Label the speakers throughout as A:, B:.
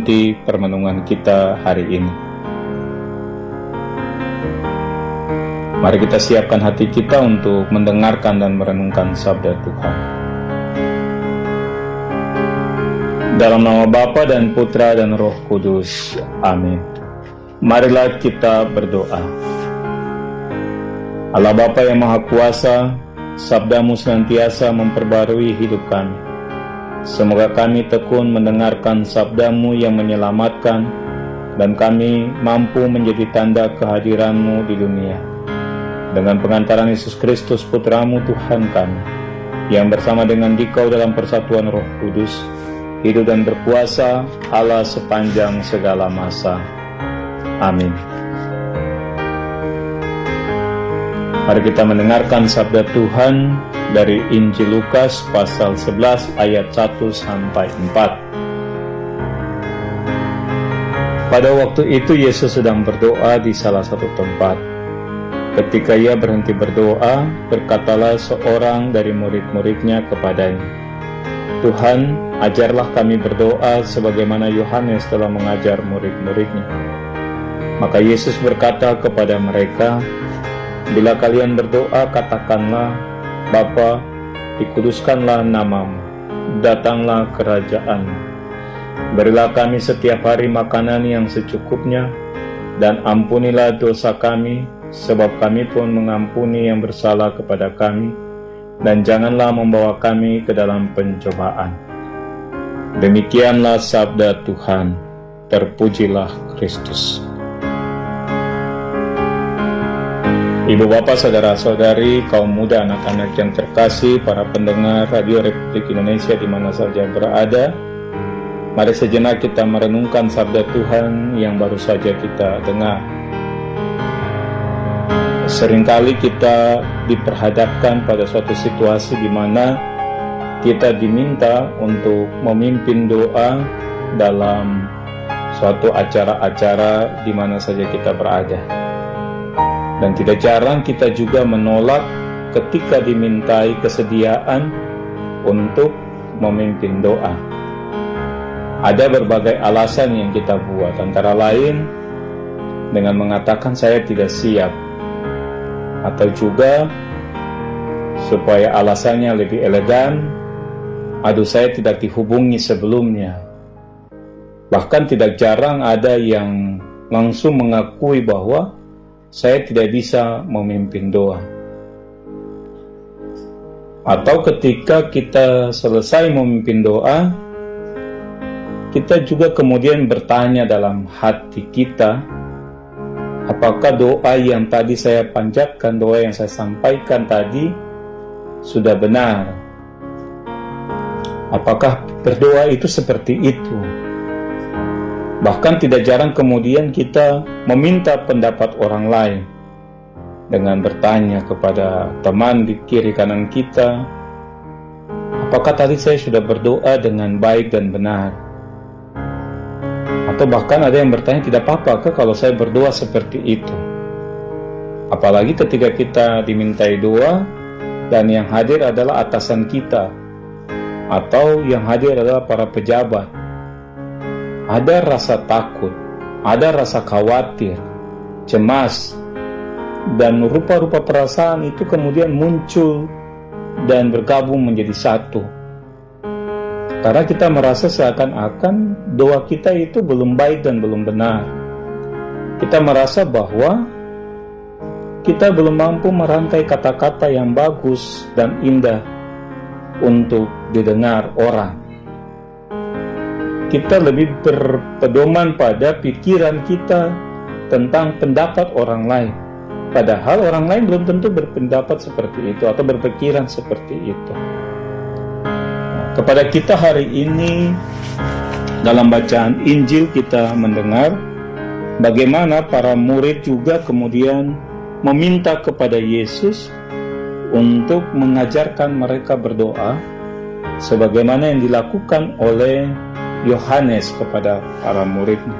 A: inti permenungan kita hari ini. Mari kita siapkan hati kita untuk mendengarkan dan merenungkan sabda Tuhan. Dalam nama Bapa dan Putra dan Roh Kudus. Amin. Marilah kita berdoa. Allah Bapa yang Maha Kuasa, sabda-Mu senantiasa memperbarui hidup kami. Semoga kami tekun mendengarkan sabda-Mu yang menyelamatkan, dan kami mampu menjadi tanda kehadiran-Mu di dunia. Dengan pengantaran Yesus Kristus Putra-Mu Tuhan kami, yang bersama dengan Dikau dalam persatuan Roh Kudus, hidup dan berkuasa Allah sepanjang segala masa. Amin. Mari kita mendengarkan sabda Tuhan dari Injil Lukas pasal 11 ayat 1-4. Pada waktu itu Yesus sedang berdoa di salah satu tempat. Ketika ia berhenti berdoa, berkatalah seorang dari murid-muridnya kepadanya, "Tuhan, ajarlah kami berdoa sebagaimana Yohanes telah mengajar murid-muridnya." Maka Yesus berkata kepada mereka, "Bila kalian berdoa, katakanlah, Bapa, dikuduskanlah namamu, datanglah kerajaan-Mu. Berilah kami setiap hari makanan yang secukupnya, dan ampunilah dosa kami, sebab kami pun mengampuni yang bersalah kepada kami, dan janganlah membawa kami ke dalam pencobaan." Demikianlah sabda Tuhan. Terpujilah Kristus. Ibu bapak, saudara-saudari, kaum muda, anak-anak yang terkasih, para pendengar Radio Republik Indonesia di mana saja berada, mari sejenak kita merenungkan sabda Tuhan yang baru saja kita dengar. Seringkali kita diperhadapkan pada suatu situasi di mana kita diminta untuk memimpin doa dalam suatu acara-acara di mana saja kita berada. Dan tidak jarang kita juga menolak ketika dimintai kesediaan untuk memimpin doa. Ada berbagai alasan yang kita buat, antara lain dengan mengatakan saya tidak siap, atau juga supaya alasannya lebih elegan, aduh saya tidak dihubungi sebelumnya. Bahkan tidak jarang ada yang langsung mengakui bahwa saya tidak bisa memimpin doa. Atau ketika kita selesai memimpin doa, kita juga kemudian bertanya dalam hati kita, apakah doa yang tadi saya panjatkan, doa yang saya sampaikan tadi sudah benar? Apakah berdoa itu seperti itu? Bahkan tidak jarang kemudian kita meminta pendapat orang lain dengan bertanya kepada teman di kiri kanan kita, apakah tadi saya sudah berdoa dengan baik dan benar? Atau bahkan ada yang bertanya, tidak apa-apa kalau saya berdoa seperti itu? Apalagi ketika kita dimintai doa dan yang hadir adalah atasan kita, atau yang hadir adalah para pejabat. Ada rasa takut, ada rasa khawatir, cemas, dan rupa-rupa perasaan itu kemudian muncul dan bergabung menjadi satu. Karena kita merasa seakan-akan doa kita itu belum baik dan belum benar. Kita merasa bahwa kita belum mampu merangkai kata-kata yang bagus dan indah untuk didengar orang. Kita lebih berpedoman pada pikiran kita tentang pendapat orang lain. Padahal orang lain belum tentu berpendapat seperti itu atau berpikiran seperti itu. Kepada kita hari ini, dalam bacaan Injil kita mendengar bagaimana para murid juga kemudian meminta kepada Yesus untuk mengajarkan mereka berdoa sebagaimana yang dilakukan oleh Yohanes kepada para muridnya.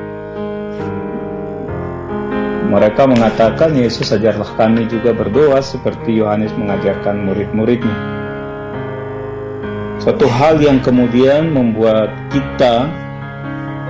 A: Mereka mengatakan, Yesus ajarlah kami juga berdoa seperti Yohanes mengajarkan murid-muridnya. Suatu hal yang kemudian membuat kita